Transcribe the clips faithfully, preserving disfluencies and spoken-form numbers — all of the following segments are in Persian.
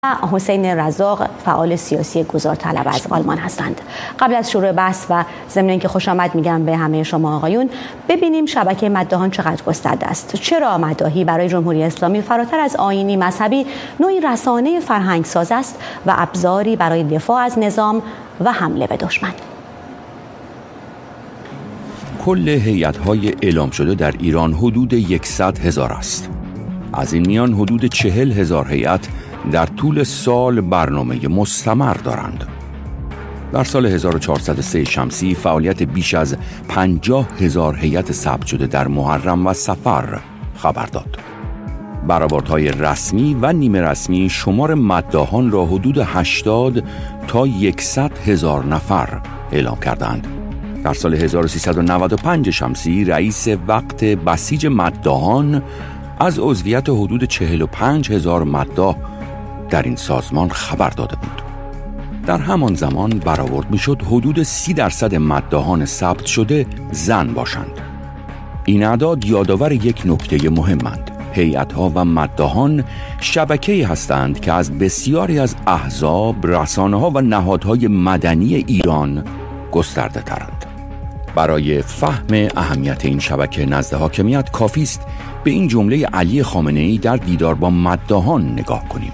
حسین رزاق فعال سیاسی گذارطلب از آلمان هستند. قبل از شروع بحث و ضمن اینکه خوش آمد میگم به همه شما آقایون، ببینیم شبکه مداحان چقدر گسترده است. چرا مداحی برای جمهوری اسلامی فراتر از آیینی مذهبی نوعی رسانه فرهنگساز است و ابزاری برای دفاع از نظام و حمله به دشمن؟ کل هیئت‌های اعلام شده در ایران حدود صد هزار است. از این میان حدود چهل هزار هیئت در طول سال برنامه مستمر دارند. در سال هزار و چهارصد و سه شمسی فعالیت بیش از پنجاه هزار هیئت ثبت شده در محرم و صفر خبر داد. برآوردهای رسمی و نیمه رسمی شمار مداحان را حدود هشتاد تا صد هزار نفر اعلام کردند. در سال هزار و سیصد و نود و پنج شمسی رئیس وقت بسیج مداحان از عضویت حدود چهل و پنج هزار مداح در این سازمان خبر داده بود. در همان زمان برآورد میشد حدود سی درصد مداحان ثبت شده زن باشند. این اعداد یادآور یک نکته مهمند. هیئت‌ها و مداحان شبکه‌ای هستند که از بسیاری از احزاب، رسانه‌ها و نهادهای مدنی ایران گسترده ترند. برای فهم اهمیت این شبکه نزد حاکمیت کافی است به این جمله علی خامنه‌ای در دیدار با مداحان نگاه کنیم: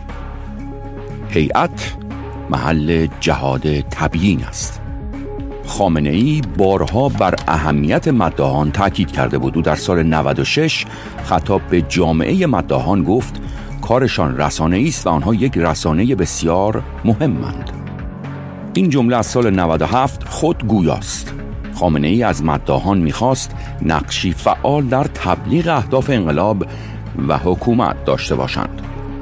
هیئت محل جهاد تبیین است. خامنه‌ای بارها بر اهمیت مداحان تاکید کرده بود و در سال نود و شش خطاب به جامعه مداحان گفت کارشان رسانه‌ای است و آنها یک رسانه بسیار مهمند. این جمله از سال نود و هفت خود گویاست. خامنه‌ای از مداحان می‌خواست نقشی فعال در تبلیغ اهداف انقلاب و حکومت داشته باشند.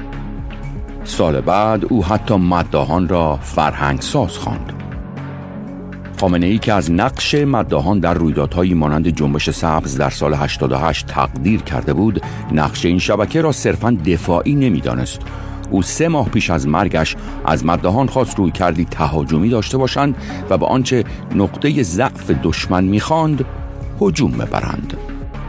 سال بعد او حتی مداحان را فرهنگساز خواند. خامنه‌ای که از نقش مداحان در رویدادهایی مانند جنبش سبز در سال هشتاد و هشت تقدیر کرده بود، نقش این شبکه را صرفاً دفاعی نمی‌دانست. او سه ماه پیش از مرگش از مداحان خواست روی کردی تهاجمی داشته باشند و به آنچه نقطه ضعف دشمن می‌خواند هجوم ببرند.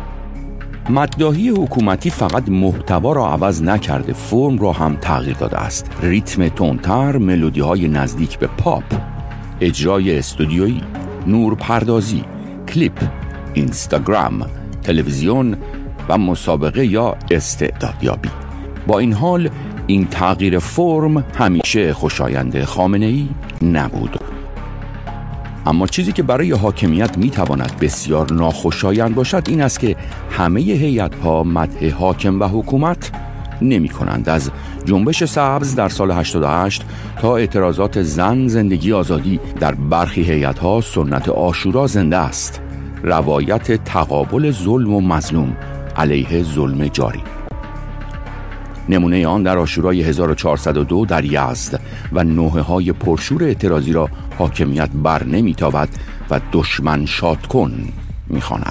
مداحی حکومتی فقط محتوا را عوض نکرده، فرم را هم تغییر داده است. ریتم تندتر، ملودی‌های نزدیک به پاپ، اجرای استودیویی، نورپردازی، کلیپ، اینستاگرام، تلویزیون و مسابقه یا استعدادیابی. با این حال این تغییر فرم همیشه خوشایند خامنه‌ای نبود. اما چیزی که برای حاکمیت میتواند بسیار ناخوشایند باشد این است که همه هیئت‌ها مدح حاکم و حکومت نمی کنند. از جنبش سبز در سال هشتاد و هشت تا اعتراضات زن، زندگی، آزادی، در برخی هیئت‌ها سنت عاشورا زنده است. روایت تقابل ظلم و مظلوم علیه ظلم جاری. نمونه آن در عاشورای هزار و چهارصد و دو در یزد و نوحه‌های پرشور اعتراضی را حاکمیت بر نمی‌تابد و دشمن شاد کن می‌خواند.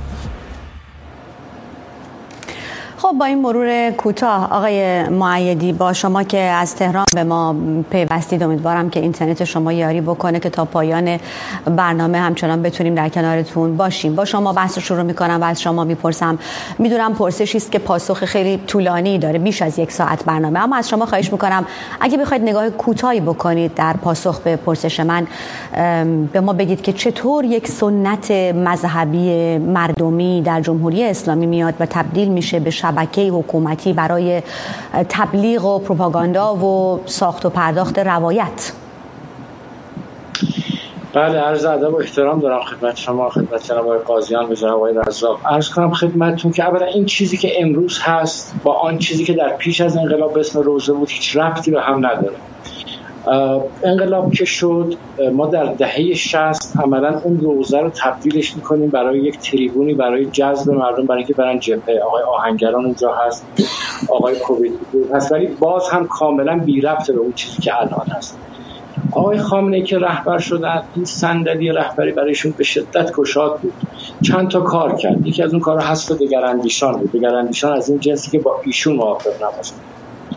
خب با این مرور کوتاه آقای مؤیدی، با شما که از تهران به ما پیوستید، امیدوارم که اینترنت شما یاری بکنه که تا پایان برنامه همچنان بتونیم در کنارتون باشیم. با شما بحث رو شروع میکنم و از شما میپرسم. میدونم پرسشی است که پاسخ خیلی طولانی داره، بیش از یک ساعت برنامه، اما از شما خواهش میکنم اگه بخواید نگاه کوتاهی بکنید در پاسخ به پرسش من، به ما بگید که چطور یک سنت مذهبی مردمی در جمهوری اسلامی میاد و تبدیل میشه به شبکه حکومتی برای تبلیغ و پروپاگاندا و ساخت و پرداخت روایت. بله، عرض ادب و احترام دارم خدمت شما، خدمت جناب آقای قاضیان و جناب آقای رزاق. عرض کنم خدمتتون که اولا این چیزی که امروز هست با آن چیزی که در پیش از انقلاب به اسم روزه بود هیچ ربطی به هم نداره. انقلاب که شد ما در دهه شصت عملا اون روزه رو تبدیلش میکنیم برای یک تریبونی برای جذب مردم، برای که برن جبهه. آقای آهنگران اونجا هست، آقای کوبیت هست، ولی باز هم کاملا بی ربط به اون چیزی که الان هست. آقای خامنه‌ای که رهبر شدن، این صندلی رهبری برایشون به شدت گشاد بود. چند تا کار کرد. یکی از اون کارها حذف دگراندیشان بود. دگراندیشان از این جنسی که با ایشون موافق نباشند.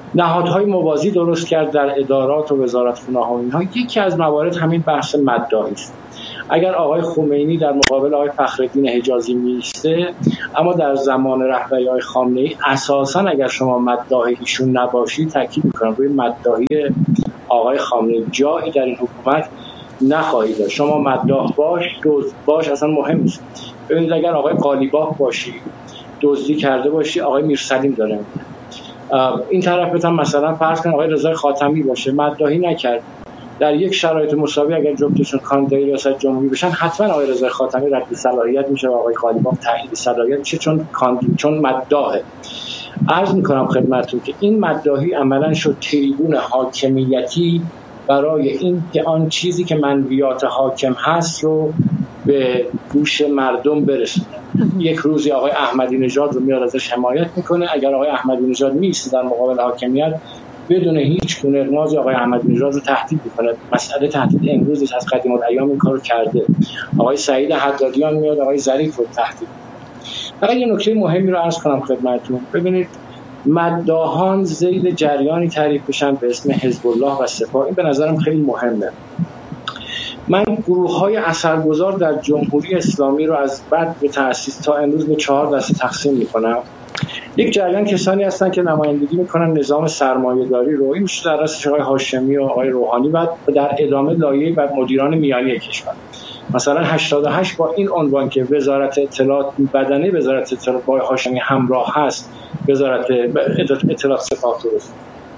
نهادهای موازی درست کرد در ادارات و وزارتخونه‌ها و اینها. یکی از موارد همین بحث مداحی است. اگر آقای خمینی در مقابل آقای فخرالدین حجازی میسته، اما در زمان رهبری آقای خامنه‌ای اساساً اگر شما مداح ایشون نباشید، تاکید می‌کنم روی مداحی آقای خامنه‌ای جایی در این حکومت نخواهید داشت. شما مداح باش، دزد باش، اصلا مهم نیست. ببینید اگر آقای قالیباف باشی، دزدی کرده باشی، آقای میرسلیم داره. این طرف بتن مثلا فرض کن آقای رضا خاتمی باشه، مداحی نکرد، در یک شرایط مساوی اگر جفتشون کاندیدای ریاست جمهوری بشن، حتما آقای رضا خاتمی رد صلاحیت میشه و آقای قالیباف تایید صلاحیت میشه، چون کاندید چون مداحه. عرض میکنم خدمتتون که این مداحی عملا شد تریبون حاکمیتی برای این که آن چیزی که منویات حاکم هست رو به گوش مردم برسونه. یک روزی آقای احمدی نژاد رو میاد ازش حمایت میکنه، اگر آقای احمدی نژاد نیست در مقابل حاکمیت، بدون هیچ گونه اغماضی آقای احمدی نژاد رو تهدید میکنه. مسئله تهدید امروز از قدیم الایام این کارو کرده. آقای سعید حدادیان میاد آقای ظریف رو تهدید. فقط یه نکته مهمی رو عرض کنم خدمتتون. ببینید مداحان ذیل جریانی تعریف میشن به اسم حزب الله و سپاه. این به نظرم خیلی مهمه. من گروه‌های اثرگذار در جمهوری اسلامی رو از بعد به تأسیس تا امروز به چهار دسته تقسیم میکنم. یک جریان کسانی هستن که نمایندگی میکنن نظام سرمایه‌داری رو، این میشه در راستش آقای هاشمی و آقای روحانی و در ادامه لایه و مدیران میانی کشور. مثلا هشتاد و هشت با این عنوان که وزارت اطلاعات بدنه وزارت اطلاعات با هاشمی همراه هست، وزارت اطلاعات سپاه درست.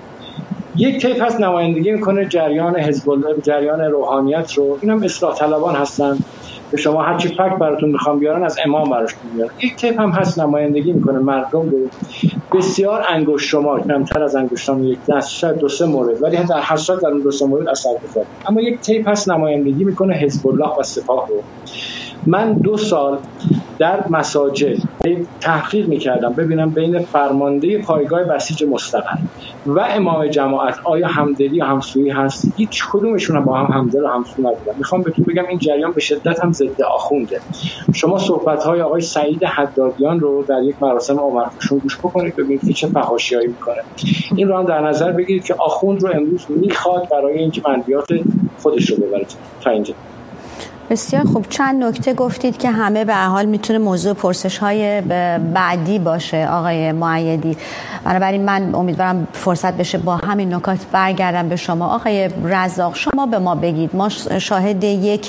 یک طیف هست نمایندگی میکنه جریان حزب الله، جریان روحانیت رو، اینم اصلاح طلبان هستن که شما هر چی فکر براتون میخوام بیارن از امام براشون میارن. یک طیف هم هست نمایندگی میکنه مردم رو، بسیار انگشت شمار، کمتر از انگشتان یک دست، شاید دو سه مورد، ولی در هر صورت در اون دو سه مورد اثر گذار. اما یک طیف هست نمایندگی میکنه حزب الله و سپاه رو. من دو سال در مساجد تحقیق میکردم ببینم بین فرمانده پایگاه بسیج مستقر و امام جماعت آیا همدلی و همسویی هست؟ هیچ کدومشون با هم همدل و همسو نبودن. میخوام بهتون بگم این جریان به شدت هم ضد آخونده. شما صحبت‌های آقای سعید حدادیان رو در یک مراسم عمرخشون گوش بکنید ببینید که چه فحاشیایی میکنه. این رو هم در نظر بگیرید که آخوند رو امروز میخواد برای اینکه منویات خودش رو ببره تا اینجا. بسیار خوب. چند نکته گفتید که همه به هر حال میتونه موضوع پرسش‌های بعدی باشه آقای مؤیدی. بنابراین من امیدوارم فرصت بشه با همین نکات برگردم به شما. آقای رزاق، شما به ما بگید، ما شاهد یک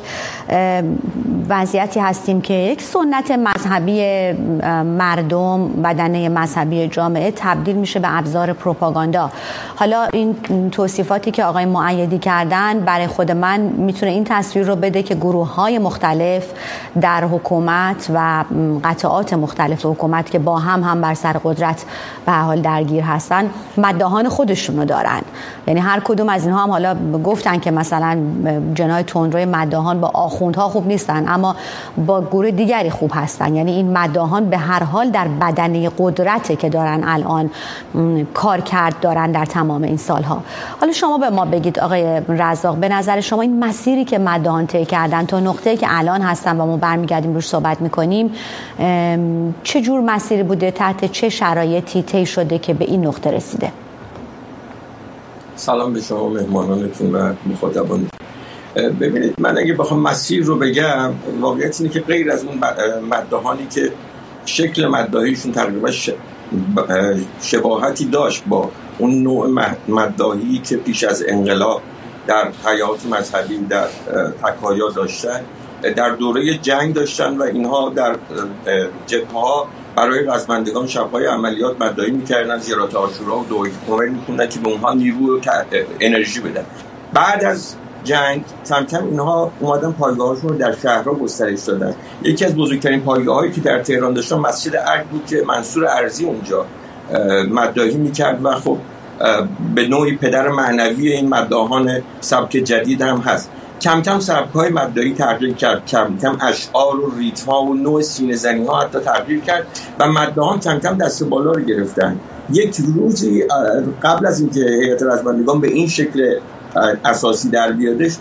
وضعیتی هستیم که یک سنت مذهبی مردم، بدنه مذهبی جامعه تبدیل میشه به ابزار پروپاگاندا. حالا این توصیفاتی که آقای مؤیدی کردن برای خود من میتونه این تصویر رو بده که گروه های مختلف در حکومت و قطعات مختلف حکومت که با هم هم بر سر قدرت به حال درگیر هستن مداحان خودشونو دارن. یعنی هر کدوم از اینها هم حالا گفتن که مثلا جنای تندروی مداحان با آخوندها خوب نیستن، اما با گروه دیگری خوب هستن. یعنی این مداحان به هر حال در بدنه قدرته که دارن الان کار کرد دارن در تمام این سالها. حالا شما به ما بگید آقای رزاق، به نظر شما این مسیری که مداحان طی کردن تا نقطه‌ای که الان هستن و ما برمیگردیم روش صحبت میکنیم، چه جور مسیری بوده، تحت چه شرایطی طی شده که به این نقطه رسیده؟ سلام به شما مهمانانتون و مخاطبان. ببینید من اگه بخوام مسیر رو بگم، واقعیت اینه که غیر از اون مداحانی که شکل مداحیشون تقریبا شباهتی داشت با اون نوع مداحی که پیش از انقلاب در حیات مذهبی در تکایا داشتن، در دوره جنگ داشتن و اینها در جبهه‌ها برای رزمندگان شب‌های عملیات مداحی می‌کردن، زیارات عاشورا و دعای کمر می‌خوندن که به اونها نیرو و انرژی بدن. بعد از جنگ کم کم اینها اومدن پایگاه‌هاشون رو در شهرها گسترش دادن. یکی از بزرگترین پایگاه‌هایی که در تهران داشتن مسجد ارگ بود که منصور ارزی اونجا مداحی می‌کرد و خب به نوعی پدر معنوی این مداحان سبک جدید هم هست. کم کم سبک‌های مداحی تغییر کرد، کم کم اشعار و ریتم‌ها و نوع سینه‌زنی‌ها حتی تغییر کرد و مداحان کم کم دست بالا رو گرفتن. یک روزی قبل از اینکه هیئت رزمندگان به این شکل اساسی در بیادش،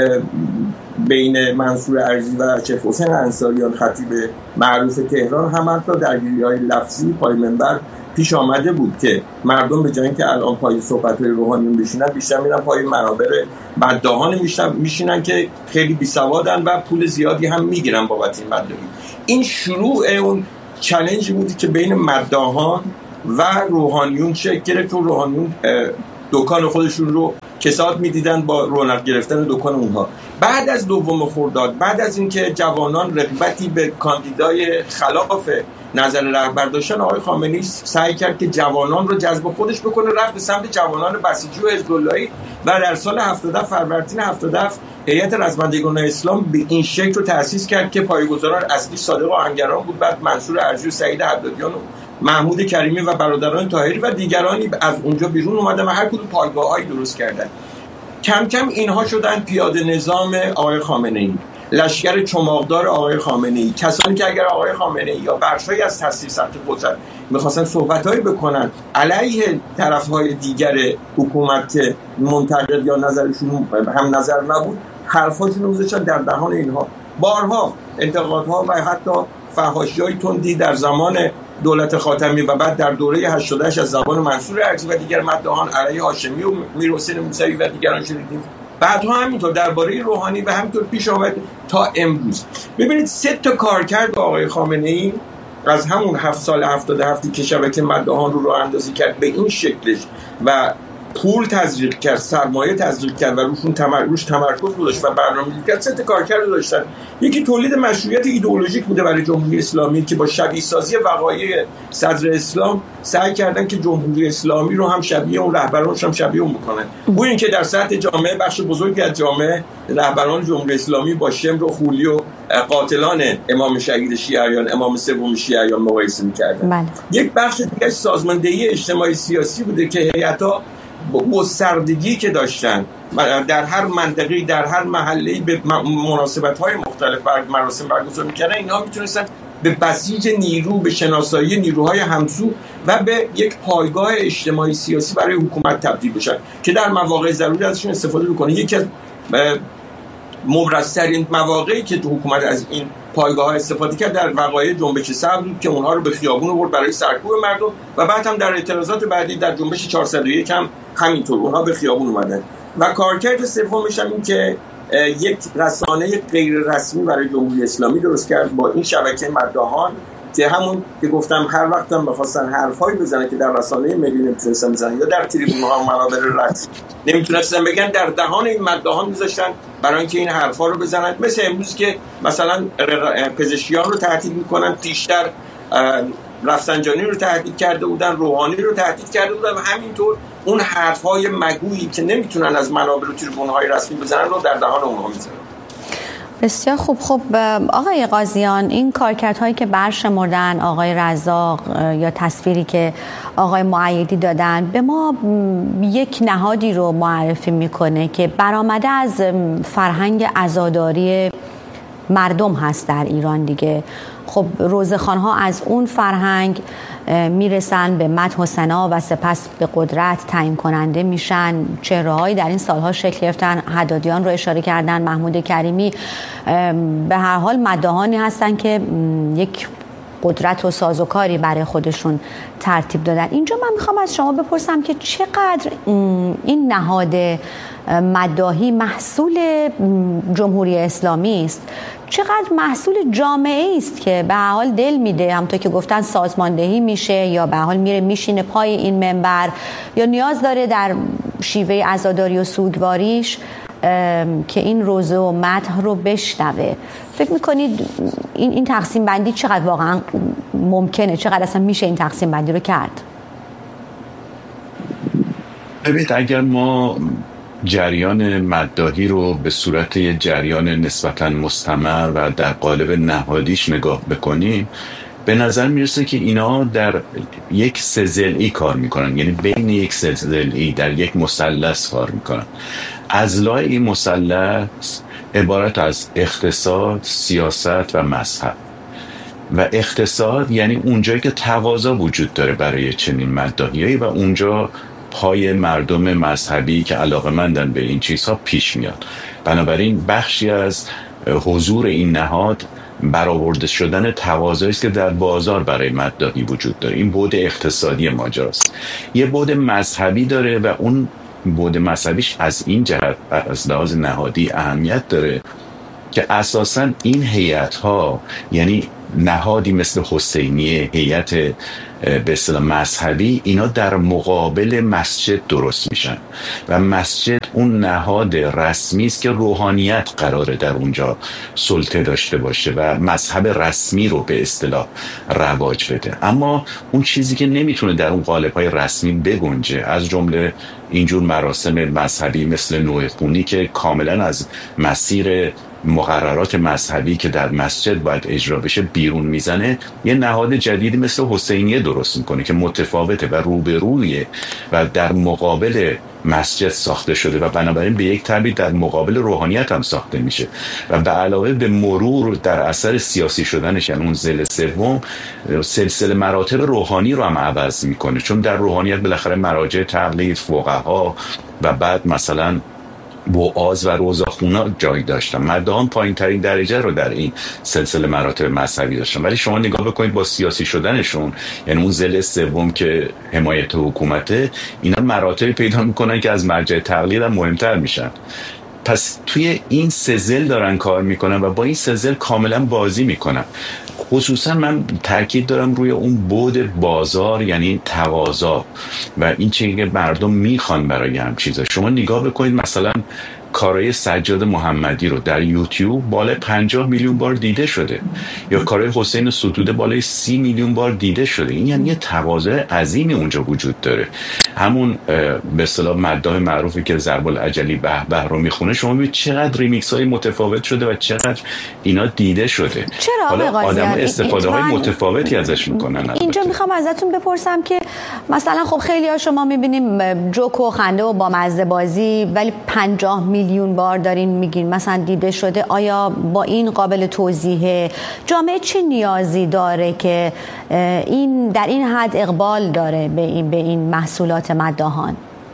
بین منصور ارزی و شیخ حسین انصاریان خطیب معروف تهران هم حتی درگیری‌های لفظی پای منبر پیش آمده بود که مردم به جای اینکه الان پای صحبت‌های روحانیون بشینن، بیشتر میرن پای منابر مداحان میشینن که خیلی بی‌سوادن و پول زیادی هم میگیرن بابت این مداحی. این شروع اون چالنجی بود که بین مداحان و روحانیون شکل گرفت. و روحانیون دکان خودشون رو کساد میدیدن با رونق گرفتن دکان اونها. بعد از دوم خرداد، بعد از اینکه جوانان رغبتی به کاندیدای خلاف نظر رهبر داشتن، آقای خامنه‌ای سعی کرد که جوانان رو جذب خودش بکنه، رفت به سمت جوانان بسیجی و حزب اللهی و در سال هفتاد و هفت فروردین هفتاد و هفت هیئت رزمندگان اسلام به این شکل رو تأسیس کرد که پایه‌گذاران اصلی صادق آهنگران بود، بعد منصور ارجی و سعید حدادیان و محمود کریمی و برادران طاهری و دیگرانی از اونجا بیرون اومدن و هر کدوم پایگاه‌هایی درست کردن. کم کم اینها شدن پیاده نظام آقای خامنه‌ای، لشکر چماقدار آقای خامنه‌ای، کسانی که اگر آقای خامنه‌ای یا بخشی از تصدیق سمت قدرت می‌خواستن صحبت‌هایی بکنن علیه طرف‌های دیگر حکومت که منتقد یا نظرشون هم نظر نبود، حرفاشون رو می‌ذاشتن در دهان اینها. بارها انتقادها و حتی فحاشی‌های تندی در زمان دولت خاتمی و بعد در دوره هشتاد و هشت از زبان منصور ارجی و دیگر مداحان علیه هاشمی و میرحسین موسوی و دیگران شنیدیم. بعدها همینطور درباره روحانی و همینطور پیش آمد تا امروز. ببینید سه تا کارکرد آقای خامنه‌ای از همون هفت سال هفتاد و هفت که شبکه مداحان رو راه اندازی کرد به این شکلش و پول تزریق کرد، سرمایه تزریق کرد و روشون تمر... روش تمرکز گذاشت و برنامه‌ریزی کرد، سه تا کارکرد داشتن. یکی تولید مشروعیت ایدئولوژیک بوده برای جمهوری اسلامی که با شبیه سازی وقایع صدر اسلام سعی کردن که جمهوری اسلامی رو هم شبیه اون رهبرانش هم شبیه اون بکنن. اون این که در سطح جامعه بخش بزرگی از جامعه رهبران جمهوری اسلامی با شمر و خولی و قاتلان امام شهید شیعیان، امام سوم شیعیان مقایسه می‌کردن. یک بخش دیگه سازماندهی اجتماعی سیاسی بوده که هیئت‌ها گستردگی که داشتن در هر منطقه‌ای در هر محله‌ای به مناسبت‌های مختلف مراسم برگزار می‌کردن، اینها می‌تونستن به بسیج نیرو، به شناسایی نیروهای همسو و به یک پایگاه اجتماعی سیاسی برای حکومت تبدیل بشن که در مواقع ضروری ازشون استفاده بکنه. یکی از مبرزترین مواقعی که حکومت از این پایگاه‌ها استفاده کرد در وقایع جنبش صبر بود که اونها رو به خیابون آورد برای سرکوب مردم و بعد هم در اعتراضات بعدی در جنبش چهارصد و یک هم همینطور اونها به خیابون اومدن. و کارکرد سومش هم این که یک رسانه غیر رسمی برای جمهوری اسلامی درست کرد با این شبکه مداحان که همون که گفتم هر وقت هم بخواستن حرفایی بزنن که در رسانه ملی نمیتونستن بزنن یا در تریبون‌ها و منابر رسمی نمیتونستن بگن، در دهان این مداحان میذاشتن برای اینکه این حرفا رو بزنن. مثل امروز که مثلا پزشکیان رو تهدید میکنن، پیشتر رفسنجانی رو تهدید کرده بودن، روحانی رو تهدید کرده بودن و همینطور اون حرفای مگویی که نمیتونن از منابر و تریبون‌های رسمی بزنن رو در دهان اونها میذارن. بسیار خوب. خب آقای قاضیان، این کارکردهایی که برشمردن آقای رزاق یا تصویری که آقای مؤیدی دادن به ما یک نهادی رو معرفی میکنه که برآمده از فرهنگ عزاداری مردم هست در ایران دیگه. خب روزخوان‌ها از اون فرهنگ میرسن به مدح و ثنا و سپس به قدرت تعیین کننده میشن. چهره‌هایی در این سالها شکل گرفتن، حدادیان رو اشاره کردن، محمود کریمی، به هر حال مداحانی هستن که یک قدرت و سازوکاری برای خودشون ترتیب دادن. اینجا من میخوام از شما بپرسم که چقدر این نهاد مداحی محصول جمهوری اسلامی است، چقدر محصول جامعه است که به هر حال دل میده، همونطور که گفتن سازماندهی میشه یا به هر حال میره میشینه پای این منبر یا نیاز داره در شیوه عزاداری و سوگواریش که این روزه و مدح رو بشنوه. فکر میکنید این این تقسیم بندی چقدر واقعا ممکنه، چقدر اصلا میشه این تقسیم بندی رو کرد؟ ببینید، اگر ما جریان مداحی رو به صورت یه جریان نسبتاً مستمر و در قالب نهادیش نگاه بکنیم، به نظر میرسه که اینا در یک سه‌ضلعی کار میکنن، یعنی بین یک سه‌ضلعی در یک مثلث کار میکنن. اضلاع این مثلث عبارت از اقتصاد، سیاست و مذهب. و اقتصاد یعنی اونجایی که تقاضا وجود داره برای چنین مداحیایی و اونجا پای مردم مذهبی که علاقه‌مندن به این چیزها پیش میاد. بنابراین بخشی از حضور این نهاد برآورده شدن تقاضایی است که در بازار برای مدداهی وجود داره. این بعد اقتصادی ماجراست. یه بعد مذهبی داره و اون بعد مذهبیش از این جهت از لحاظ نهادی اهمیت داره که اساساً این هیئت‌ها، یعنی نهادی مثل حسینیه، هیئت به اصطلاح مذهبی، اینا در مقابل مسجد درست میشن و مسجد اون نهاد رسمی است که روحانیت قراره در اونجا سلطه داشته باشه و مذهب رسمی رو به اصطلاح رواج بده. اما اون چیزی که نمیتونه در اون قالب‌های رسمی بگنجه، از جمله اینجور مراسم مذهبی مثل نوح خونی که کاملا از مسیر مقررات مذهبی که در مسجد باید اجرا بشه بیرون میزنه، یه نهاد جدیدی مثل حسینیه درست میکنه که متفاوته و روبرویه و در مقابل مسجد ساخته شده و بنابراین به یک تعبیر در مقابل روحانیت هم ساخته میشه و به علاوه به مرور در اثر سیاسی شدنش، یعنی اون ضلع سوم، سلسله مراتب روحانی رو هم عوض میکنه، چون در روحانیت بالاخره مراجع تقلید، فقها و بعد مثلا وعاظ و روزاخونا جای داشتن. مدام پایین ترین درجه رو در این سلسله مراتب مذهبی داشتن، ولی شما نگاه بکنید با سیاسی شدنشون، یعنی اون ضلع سوم که حمایت حکومته، اینا مراتب پیدا میکنن که از مرجع تقلید هم مهمتر میشن. پس توی این سزل دارن کار میکنن و با این سزل کاملا بازی میکنن. خصوصا من تاکید دارم روی اون بعد بازار، یعنی تقاضا و این چیزی که مردم میخوان برای هم چیزا. شما نگاه بکنید مثلا کارهای سجاد محمدی رو در یوتیوب بالای پنجاه میلیون بار دیده شده، یا کارهای حسین ستوده بالای سی میلیون بار دیده شده. این یعنی یه تقاضای عظیمی اونجا وجود داره. همون به اصطلاح مداح معروفی که ضرب العجلی به به رو میخونه، شما ببینید چقدر ریمیکس های متفاوت شده و چقدر اینا دیده شده. چرا حالا آدم استفاده های متفاوتی ازش میکنن. اینجا میخوام ازتون بپرسم که مثلا خب خیلی ها شما میبینیم جوک و خنده و با مزه بازی، ولی پنجاه میلیون بار دارین میگین مثلا دیده شده. آیا با این قابل توضیحه؟ جامعه چه نیازی داره که این در این حد اقبال داره به این به این محصولات مداحان؟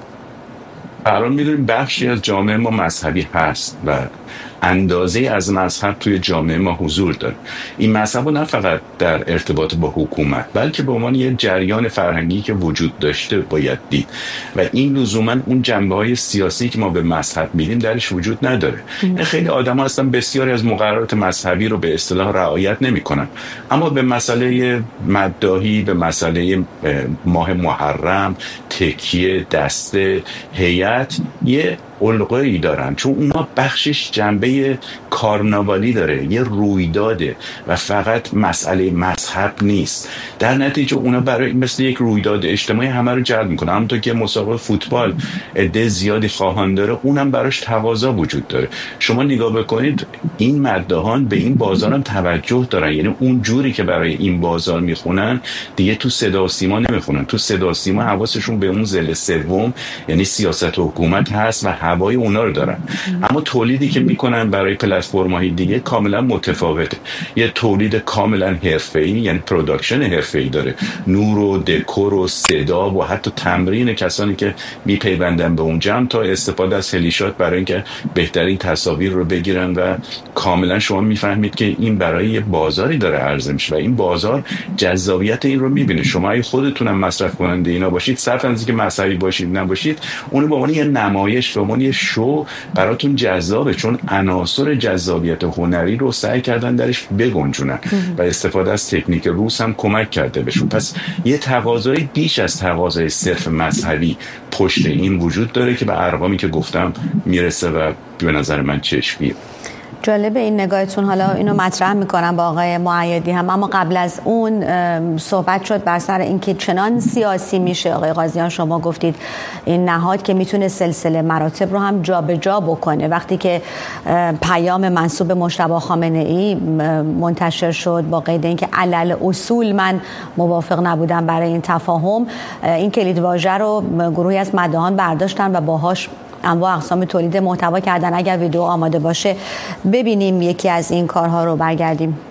الان میدونیم بخشی از جامعه ما مذهبی هست و اندازه از مذهب توی جامعه ما حضور داره. این مذهب نه فقط در ارتباط با حکومت، بلکه به عنوان یه جریان فرهنگی که وجود داشته باید دید و این لزوما اون جنبه‌های سیاسی که ما به مذهب میدیم درش وجود نداره. خیلی آدم‌ها هستن بسیاری از مقررات مذهبی رو به اصطلاح رعایت نمی‌کنن، اما به مسئله مداحی، به مسئله ماه محرم، تکیه، دسته، هیئت یه الگویی دارن، چون اونا بخشش جنبه کارناوالی داره، یه رویداده و فقط مسئله مذهب نیست. در نتیجه اونا برای مثل یک رویداد اجتماعی همه رو جلب میکنه. همونطور که مسابقه فوتبال عده زیادی خواهان داره، اونم براش تقاضا وجود داره. شما نگاه بکنید این مداحان به این بازار هم توجه دارن، یعنی اون جوری که برای این بازار میخونن دیگه تو صدا و سیما نمیخونن. تو صدا و سیما حواسشون به اون ضلع سوم یعنی سیاست و حکومت هست و هوای اونا رو دارن، اما تولیدی که میکنن برای پلتفرم‌های دیگه کاملا متفاوته. یه تولید کاملا حرفه‌ای، یعنی پروداکشن حرفه‌ای داره، نور و دکور و صدا و حتی تمرین کسانی که میپیوندن به اون جمع تا استفاده از هلیشات برای اینکه بهترین تصاویر رو بگیرن و کاملا شما میفهمید که این برای یه بازاری داره عرضه میشه و این بازار جذابیت این رو میبینه. شما اگه خودتونم مصرف کننده اینا باشید، صرف از اینکه مذهبی باشید نباشید، اون به عنوان یه نمایش، به عنوان یه شو براتون جذابه، چون عناصر جذابیت هنری رو سعی کردن درش بگنجونن و استفاده از تکنیک روس هم کمک کرده بهشون. پس یه تقاضای بیش از تقاضای صرف مذهبی پشت این وجود داره که به ارقامی که گفتم میرسه و به نظر من چشمیه. جالب این نگاهتون. حالا اینو مطرح میکنم با آقای مؤیدی هم، اما قبل از اون صحبت شد بر سر اینکه چنان سیاسی میشه. آقای قاضیان شما گفتید این نهاد که میتونه سلسله مراتب رو هم جابجا بکنه. وقتی که پیام منسوب مجتبی خامنه ای منتشر شد با قید اینکه علل اصول من موافق نبودم برای این تفاهم، این کلید واژه رو گروهی از مداحان برداشتن و باهاش انواع اقسام تولید محتوا کردن. اگر ویدیو آماده باشه ببینیم یکی از این کارها رو، برگردیم.